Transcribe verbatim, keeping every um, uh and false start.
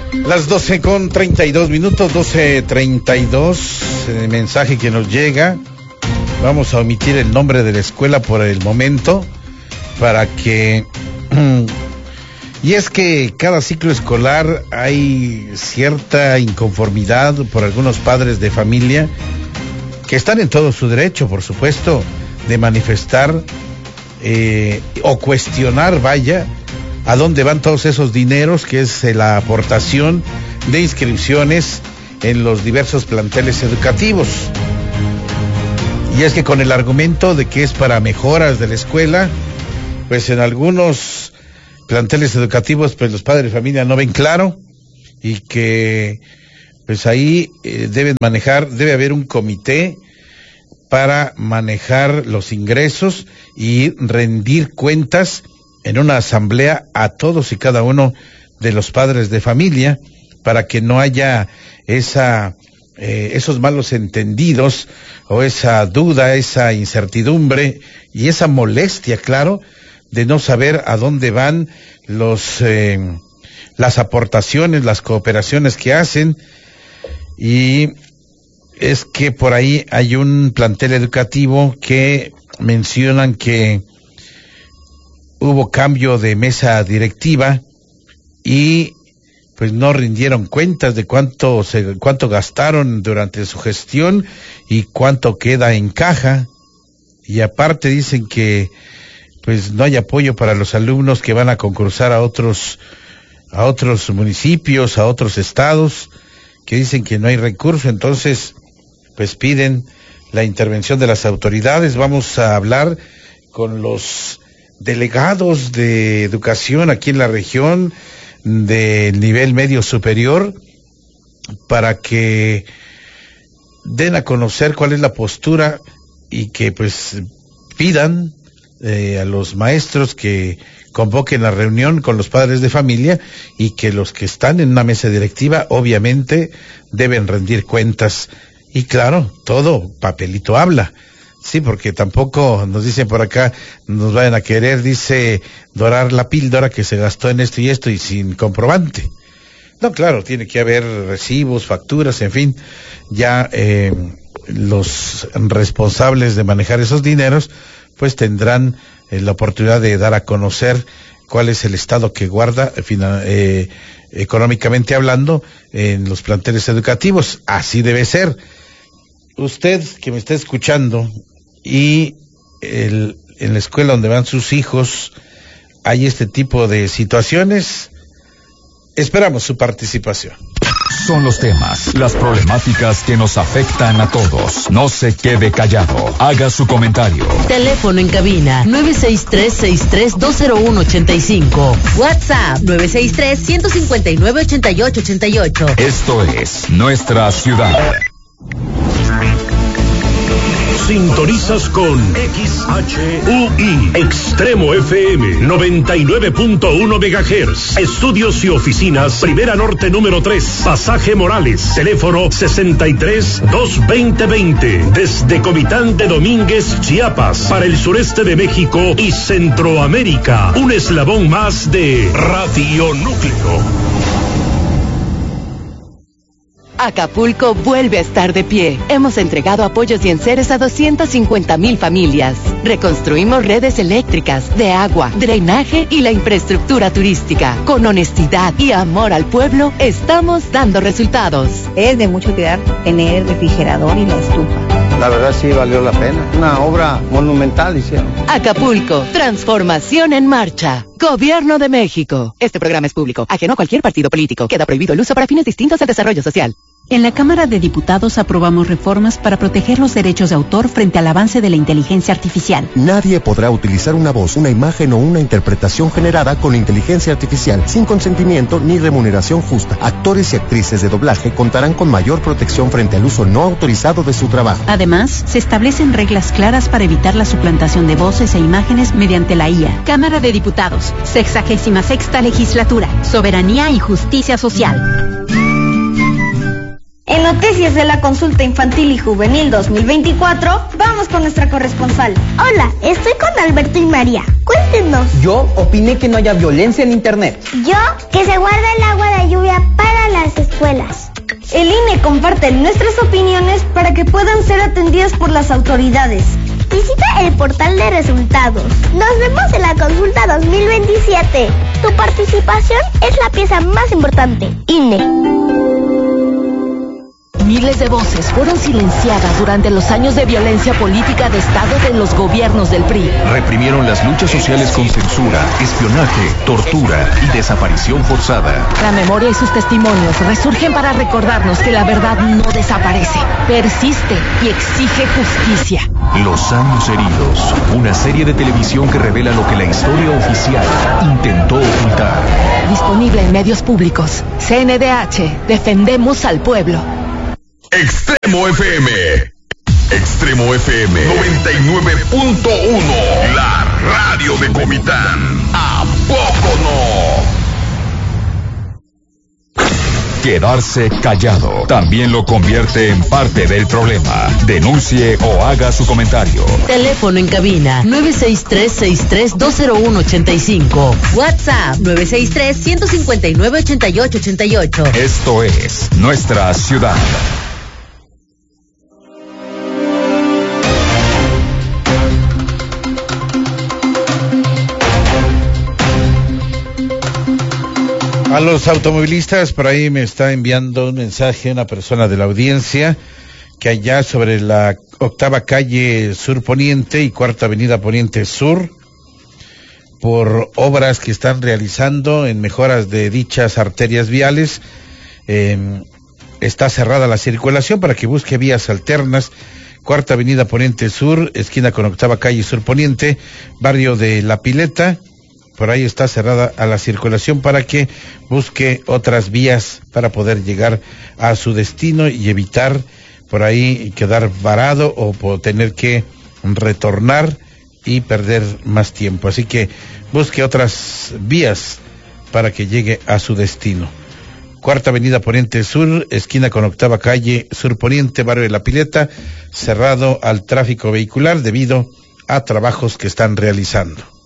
Las doce con treinta y dos minutos, doce treinta y dos, el mensaje que nos llega. Vamos a omitir el nombre de la escuela por el momento, para que... Y es que cada ciclo escolar hay cierta inconformidad por algunos padres de familia que están en todo su derecho, por supuesto, de manifestar eh, o cuestionar, vaya, a dónde van todos esos dineros, que es eh, la aportación de inscripciones en los diversos planteles educativos. Y es que con el argumento de que es para mejoras de la escuela, pues en algunos planteles educativos, pues los padres de familia no ven claro, y que pues ahí eh, deben manejar, debe haber un comité para manejar los ingresos y rendir cuentas en una asamblea a todos y cada uno de los padres de familia, para que no haya esa eh, esos malos entendidos o esa duda, esa incertidumbre y esa molestia, claro, de no saber a dónde van los eh, las aportaciones, las cooperaciones que hacen. Y es que por ahí hay un plantel educativo que mencionan que hubo cambio de mesa directiva y pues no rindieron cuentas de cuánto se, cuánto gastaron durante su gestión y cuánto queda en caja. Y aparte dicen que pues no hay apoyo para los alumnos que van a concursar a otros a otros municipios, a otros estados, que dicen que no hay recurso. Entonces pues piden la intervención de las autoridades. Vamos a hablar con los delegados de educación aquí en la región del nivel medio superior, para que den a conocer cuál es la postura y que pues pidan eh, a los maestros que convoquen la reunión con los padres de familia, y que los que están en una mesa directiva obviamente deben rendir cuentas. Y claro, todo papelito habla. Sí, porque tampoco nos dicen por acá, nos vayan a querer, dice, dorar la píldora que se gastó en esto y esto y sin comprobante. No, claro, tiene que haber recibos, facturas, en fin, ya eh, los responsables de manejar esos dineros, pues tendrán eh, la oportunidad de dar a conocer cuál es el estado que guarda, eh, económicamente hablando, en los planteles educativos. Así debe ser. Usted que me está escuchando y el, en la escuela donde van sus hijos hay este tipo de situaciones, esperamos su participación. Son los temas, las problemáticas que nos afectan a todos. No se quede callado, haga su comentario. Teléfono en cabina nueve seis tres, seis tres dos cero uno ocho cinco. WhatsApp nueve seis tres, uno cinco nueve, ocho ocho ocho ocho. Esto es Nuestra Ciudad. Sintonizas con X H U I, Extremo F M, noventa y nueve punto uno megahertz. Estudios y oficinas, Primera Norte número tres, Pasaje Morales. Teléfono sesenta y tres, dos veinte veinte. Desde Comitán de Domínguez, Chiapas, para el sureste de México y Centroamérica. Un eslabón más de Radio Núcleo. Acapulco vuelve a estar de pie. Hemos entregado apoyos y enseres a doscientas cincuenta mil familias. Reconstruimos redes eléctricas, de agua, drenaje y la infraestructura turística. Con honestidad y amor al pueblo, estamos dando resultados. Es de mucha utilidad tener el refrigerador y la estufa. La verdad sí valió la pena. Una obra monumental hicieron. Acapulco, transformación en marcha. Gobierno de México. Este programa es público, ajeno a cualquier partido político. Queda prohibido el uso para fines distintos al desarrollo social. En la Cámara de Diputados aprobamos reformas para proteger los derechos de autor frente al avance de la inteligencia artificial. Nadie podrá utilizar una voz, una imagen o una interpretación generada con inteligencia artificial sin consentimiento ni remuneración justa. Actores y actrices de doblaje contarán con mayor protección frente al uso no autorizado de su trabajo. Además, se establecen reglas claras para evitar la suplantación de voces e imágenes mediante la I A. Cámara de Diputados, sexagésima sexta legislatura, soberanía y justicia social. En noticias de la consulta infantil y juvenil dos mil veinticuatro, vamos con nuestra corresponsal. Hola, estoy con Alberto y María. Cuéntenos. Yo opiné que no haya violencia en internet. Yo, que se guarda el agua de lluvia para que comparten nuestras opiniones para que puedan ser atendidas por las autoridades. Visita el portal de resultados. Nos vemos en la consulta dos mil veintisiete. Tu participación es la pieza más importante. I N E. Miles de voces fueron silenciadas durante los años de violencia política de Estado de los gobiernos del P R I. Reprimieron las luchas sociales con censura, espionaje, tortura y desaparición forzada. La memoria y sus testimonios resurgen para recordarnos que la verdad no desaparece, persiste y exige justicia. Los años heridos, una serie de televisión que revela lo que la historia oficial intentó ocultar. Disponible en medios públicos. C N D H, defendemos al pueblo. Extremo F M. Extremo F M noventa y nueve punto uno. La radio de Comitán. ¿A poco no? Quedarse callado también lo convierte en parte del problema. Denuncie o haga su comentario. Teléfono en cabina nueve seis tres, seis tres dos cero uno ocho cinco. WhatsApp nueve seis tres, uno cinco nueve, ocho ocho ocho ocho. Esto es Nuestra Ciudad. A los automovilistas, por ahí me está enviando un mensaje una persona de la audiencia que allá sobre la octava calle Sur Poniente y cuarta avenida Poniente Sur, por obras que están realizando en mejoras de dichas arterias viales, eh, está cerrada la circulación para que busque vías alternas. Cuarta avenida Poniente Sur, esquina con octava calle Sur Poniente, barrio de La Pileta. Por ahí está cerrada a la circulación para que busque otras vías para poder llegar a su destino y evitar por ahí quedar varado o tener que retornar y perder más tiempo. Así que busque otras vías para que llegue a su destino. Cuarta avenida Poniente Sur, esquina con octava calle Sur Poniente, barrio de La Pileta, cerrado al tráfico vehicular debido a trabajos que están realizando.